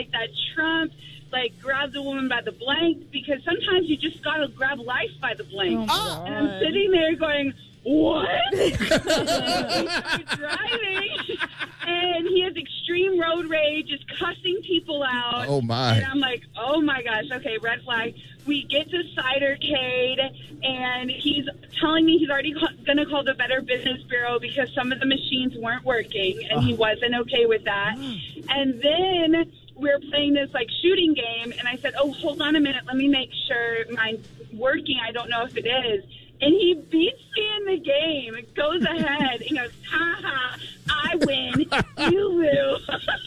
like that Trump grabs a woman by the blank, because sometimes you just gotta grab life by the blank. Oh, and I'm sitting there going, what? And he starts driving, and he has extreme road rage, is cussing people out. Oh, my. And I'm like, oh, my gosh, okay, red flag. We get to Cidercade, and he's telling me he's already going to call the Better Business Bureau because some of the machines weren't working, and he wasn't okay with that. And then we're playing this, shooting game, and I said, oh, hold on a minute. Let me make sure mine's working. I don't know if it is. And he beats me in the game. It goes ahead and goes, ha, I win. You lose.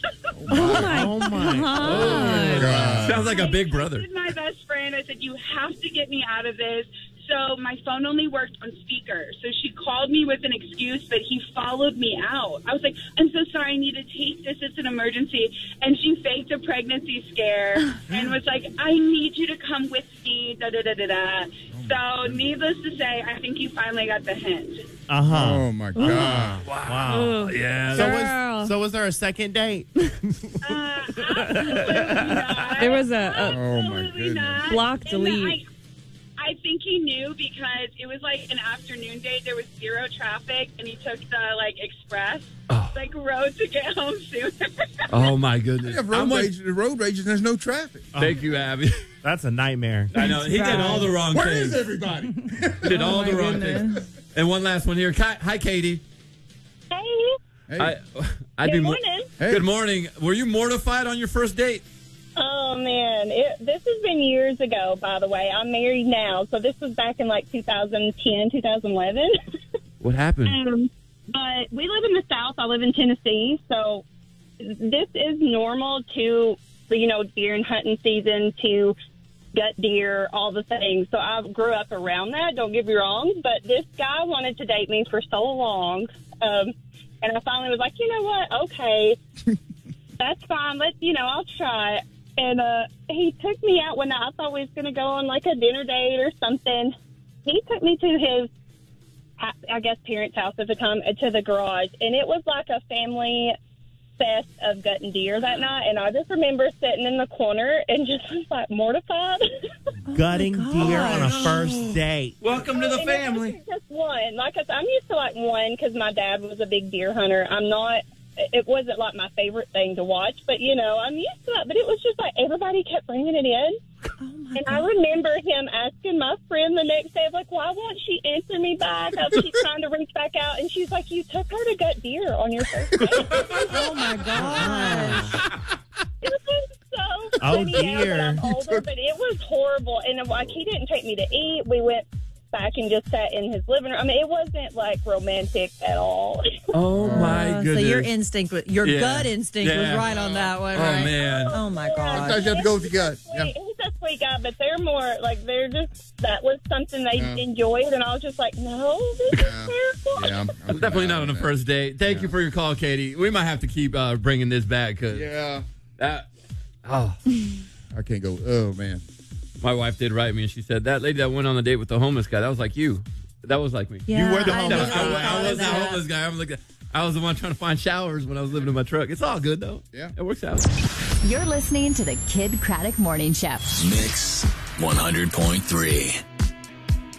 Oh, my God. Sounds like a big brother. I texted my best friend. I said, you have to get me out of this. So my phone only worked on speaker. So she called me with an excuse, but he followed me out. I was like, I'm so sorry. I need to take this. It's an emergency. And she faked a pregnancy scare and was like, I need you to come with me. Da-da-da-da-da. So needless to say, I think you finally got the hint. Oh, my God. Wow. Yeah. So was there a second date? Absolutely not. There was Oh, my Absolutely goodness. not. block And delete. I think he knew because it was an afternoon date. There was zero traffic, and he took the express road to get home sooner. Oh, my goodness. You have road rage and there's no traffic. Thank you, Abby. That's a nightmare. I know. He did all the wrong Where things. is everybody? He did all the wrong things. And one last one here. Hi, Katie. Hey. Hey. I'd Good be morning. Hey. Good morning. Were you mortified on your first date? Oh, man. This has been years ago, by the way. I'm married now, so this was back in 2010, 2011. What happened? But we live in the South. I live in Tennessee, so this is normal to, deer and hunting season, to gut deer, all the things. So I grew up around that, don't get me wrong, but this guy wanted to date me for so long, and I finally was like, you know what, okay, that's fine, I'll try. And he took me out one night. I thought we was going to go on a dinner date or something. He took me to his, I guess, parents' house at the time, to the garage. And it was like a family fest of gutting deer that night. And I just remember sitting in the corner and just was mortified. Gutting deer on a first date. Welcome to the And family. it wasn't just one. Like I said, I'm used to one because my dad was a big deer hunter. It wasn't my favorite thing to watch, but I'm used to that. But it was just everybody kept bringing it in. And I remember him asking my friend the next day, why won't she answer me back? She's trying to reach back out, and she's like, you took her to gut deer on your first date. Oh, my gosh. It was so Oh, funny now dear. that I'm older, but it was horrible. And he didn't take me to eat. We went back and just sat in his living room. I mean, it wasn't romantic at all. Oh, my goodness. So your instinct, gut instinct was right on that one, right? Oh, man. Oh, my God. Sometimes you have to go with your gut. Yeah. He's a sweet guy, but they're more that was something they enjoyed, and I was just no, this is terrible. Yeah, I'm Definitely not on the first date. Thank you for your call, Katie. We might have to keep bringing this back because I can't go. Oh, man. My wife did write me, and she said, that lady that went on the date with the homeless guy, that was like you. That was like me. Yeah, You were the I homeless never guy. thought I of was the that. homeless guy. I was the one trying to find showers when I was living in my truck. It's all good, though. Yeah. It works out. You're listening to the Kid Craddock Morning Show. Mix 100.3.